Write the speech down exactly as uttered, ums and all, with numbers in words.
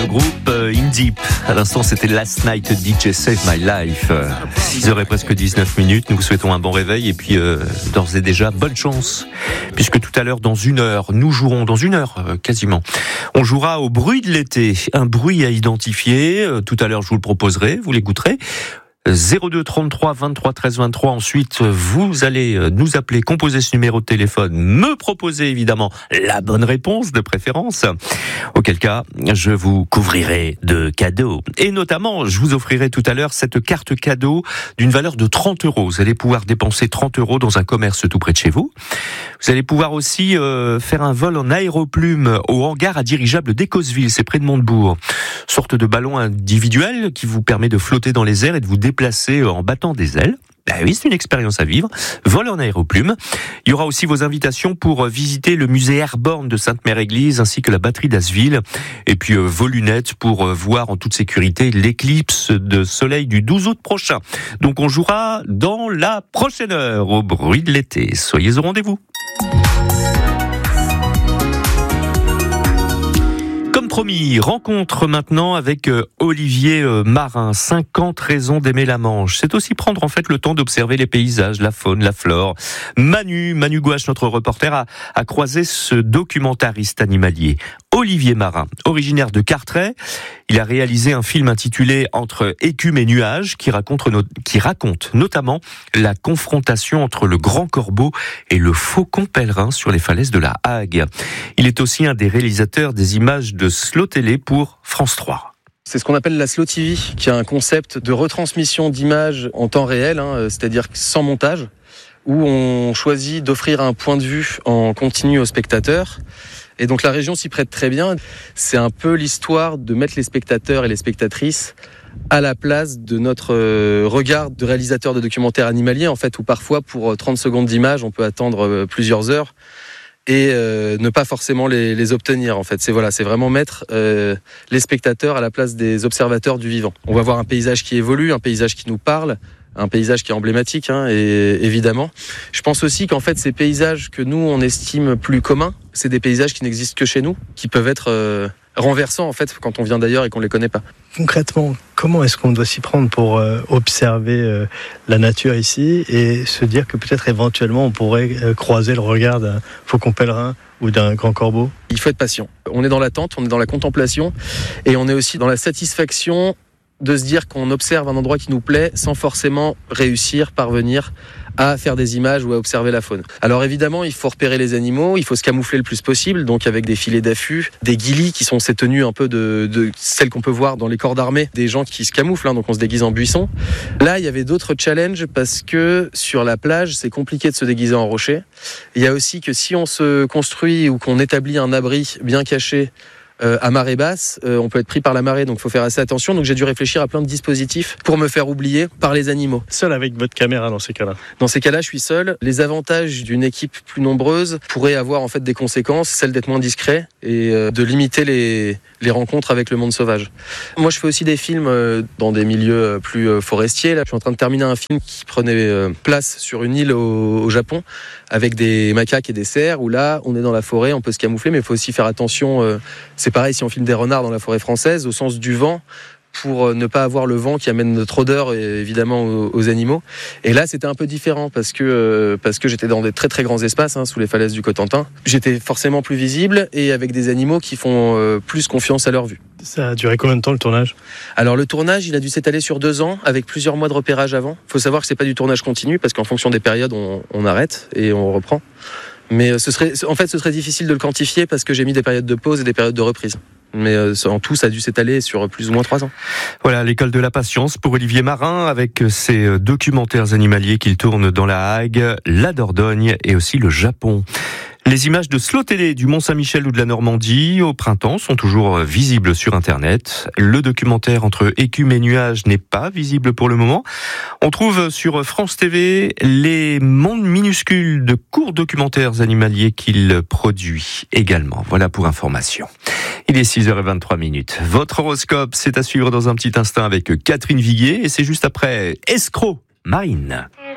groupe euh, In Deep. À l'instant, c'était Last Night D J Save My Life. six heures et presque dix-neuf minutes. Nous vous souhaitons un bon réveil et puis euh, d'ores et déjà, bonne chance. Puisque tout à l'heure, dans une heure, nous jouerons, dans une heure euh, quasiment, on jouera au bruit de l'été. Un bruit à identifier. Euh, tout à l'heure, je vous le proposerai, vous l'écouterez. zéro deux trente-trois vingt-trois treize vingt-trois. Ensuite, vous allez nous appeler, composer ce numéro de téléphone, me proposer évidemment la bonne réponse de préférence. Auquel cas, je vous couvrirai de cadeaux. Et notamment, je vous offrirai tout à l'heure cette carte cadeau d'une valeur de trente euros. Vous allez pouvoir dépenser trente euros dans un commerce tout près de chez vous. Vous allez pouvoir aussi euh, faire un vol en aéroplume au hangar à dirigeable d'Écosville, c'est près de Montebourg. Sorte de ballon individuel qui vous permet de flotter dans les airs et de vous déplacer en battant des ailes. Ben oui, c'est une expérience à vivre. Vol en aéroplume. Il y aura aussi vos invitations pour visiter le musée Airborne de Sainte-Mère-Église ainsi que la batterie d'Asville. Et puis euh, vos lunettes pour euh, voir en toute sécurité l'éclipse de soleil du douze août prochain. Donc on jouera dans la prochaine heure au bruit de l'été. Soyez au rendez-vous. Promis, rencontre maintenant avec Olivier Marin, cinquante raisons d'aimer la Manche. C'est aussi prendre en fait le temps d'observer les paysages, la faune, la flore. Manu, Manu Gouache, notre reporter, a, a croisé ce documentariste animalier. Olivier Marin, originaire de Carteret, il a réalisé un film intitulé Entre écume et nuages qui raconte, no- qui raconte notamment la confrontation entre le grand corbeau et le faucon pèlerin sur les falaises de la Hague. Il est aussi un des réalisateurs des images de Slow Télé pour France trois. C'est ce qu'on appelle la Slow T V, qui est un concept de retransmission d'images en temps réel, hein, c'est-à-dire sans montage, où on choisit d'offrir un point de vue en continu au spectateur. Et donc la région s'y prête très bien. C'est un peu l'histoire de mettre les spectateurs et les spectatrices à la place de notre regard de réalisateur de documentaires animaliers, en fait, où parfois pour trente secondes d'image, on peut attendre plusieurs heures et euh, ne pas forcément les, les obtenir. En fait, c'est voilà, c'est vraiment mettre euh, les spectateurs à la place des observateurs du vivant. On va voir un paysage qui évolue, un paysage qui nous parle, un paysage qui est emblématique, hein, et évidemment. Je pense aussi qu'en fait, ces paysages que nous, on estime plus communs, c'est des paysages qui n'existent que chez nous, qui peuvent être euh, renversants, en fait, quand on vient d'ailleurs et qu'on ne les connaît pas. Concrètement, comment est-ce qu'on doit s'y prendre pour euh, observer euh, la nature ici et se dire que peut-être éventuellement on pourrait euh, croiser le regard d'un faucon pèlerin ou d'un grand corbeau ? Il faut être patient. On est dans l'attente, on est dans la contemplation et on est aussi dans la satisfaction de se dire qu'on observe un endroit qui nous plaît sans forcément réussir, parvenir à faire des images ou à observer la faune. Alors évidemment, il faut repérer les animaux, il faut se camoufler le plus possible, donc avec des filets d'affût, des ghillies qui sont ces tenues un peu de, de celles qu'on peut voir dans les corps d'armée, des gens qui se camouflent, hein, donc on se déguise en buisson. Là, il y avait d'autres challenges parce que sur la plage, c'est compliqué de se déguiser en rocher. Il y a aussi que si on se construit ou qu'on établit un abri bien caché, Euh, à marée basse, euh, on peut être pris par la marée, donc il faut faire assez attention. Donc j'ai dû réfléchir à plein de dispositifs pour me faire oublier par les animaux. Seul avec votre caméra dans ces cas-là ? Dans ces cas-là, je suis seul. Les avantages d'une équipe plus nombreuse pourraient avoir en fait des conséquences, celles d'être moins discret et euh, de limiter les, les rencontres avec le monde sauvage. Moi, je fais aussi des films euh, dans des milieux plus euh, forestiers. Là, je suis en train de terminer un film qui prenait euh, place sur une île au, au Japon avec des macaques et des cerfs, où là, on est dans la forêt, on peut se camoufler, mais il faut aussi faire attention. Euh, c'est pareil si on filme des renards dans la forêt française, au sens du vent, pour ne pas avoir le vent qui amène notre odeur évidemment aux, aux animaux. Et là, c'était un peu différent parce que euh, parce que j'étais dans des très très grands espaces, hein, sous les falaises du Cotentin. J'étais forcément plus visible et avec des animaux qui font euh, plus confiance à leur vue. Ça a duré combien de temps le tournage ? Alors le tournage, il a dû s'étaler sur deux ans, avec plusieurs mois de repérage avant. Il faut savoir que c'est pas du tournage continu parce qu'en fonction des périodes, on, on arrête et on reprend. Mais ce serait, en fait, ce serait difficile de le quantifier parce que j'ai mis des périodes de pause et des périodes de reprise. Mais euh, en tout, ça a dû s'étaler sur plus ou moins trois ans. Voilà, l'école de la patience pour Olivier Marin, avec ses documentaires animaliers qu'il tourne dans la Hague, la Dordogne et aussi le Japon. Les images de Slow Télé du Mont-Saint-Michel ou de la Normandie au printemps sont toujours visibles sur Internet. Le documentaire Entre écume et nuages n'est pas visible pour le moment. On trouve sur France T V les mondes minuscules de courts documentaires animaliers qu'il produit également. Voilà pour information. Il est six heures vingt-trois minutes. Votre horoscope, c'est à suivre dans un petit instant avec Catherine Viguier et c'est juste après Escroc, Marine.